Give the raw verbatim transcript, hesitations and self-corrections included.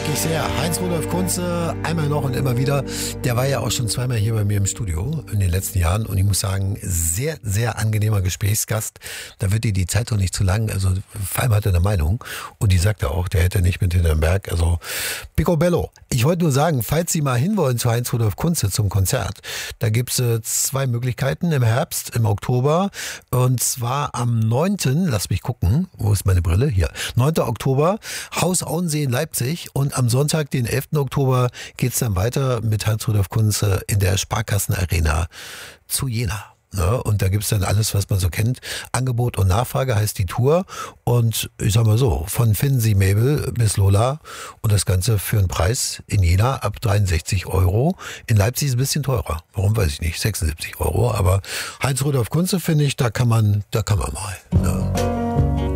ich sehr. Heinz-Rudolf Kunze, einmal noch und immer wieder. Der war ja auch schon zweimal hier bei mir im Studio in den letzten Jahren. Und ich muss sagen, sehr, sehr angenehmer Gesprächsgast. Da wird dir die Zeit doch nicht zu lang. Also vor allem hat er eine Meinung. Und die sagt er auch, der hätte nicht mit hinterm Berg. Also picobello. Ich wollte nur sagen, falls Sie mal hinwollen zu Heinz-Rudolf Kunze zum Konzert, da gibt's äh, zwei Möglichkeiten im Herbst, im Oktober. Und zwar am neunten Lass mich gucken, wo ist meine Brille? Hier. neunten Oktober, Haus Auensee in Leipzig. Und am Sonntag, den elften Oktober, geht's dann weiter mit Heinz-Rudolf Kunze in der Sparkassenarena zu Jena. Ja, und da gibt's dann alles, was man so kennt. Angebot und Nachfrage heißt die Tour. Und ich sag mal so, von Finden Sie Mabel bis Lola und das Ganze für einen Preis in Jena ab dreiundsechzig Euro. In Leipzig ist es ein bisschen teurer. Warum, weiß ich nicht. sechsundsiebzig Euro. Aber Heinz-Rudolf Kunze, finde ich, da kann man, da kann man mal. Ja.